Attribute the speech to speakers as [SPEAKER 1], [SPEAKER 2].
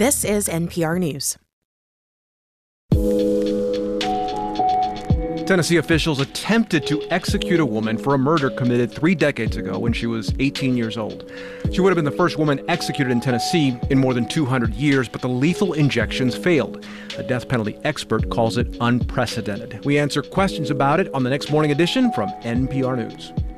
[SPEAKER 1] This is NPR News.
[SPEAKER 2] Tennessee officials attempted to execute a woman for a murder committed 3 decades ago when she was 18 years old. She would have been the first woman executed in Tennessee in more than 200 years, but the lethal injections failed. A death penalty expert calls it unprecedented. We answer questions about it on the next morning edition from NPR News.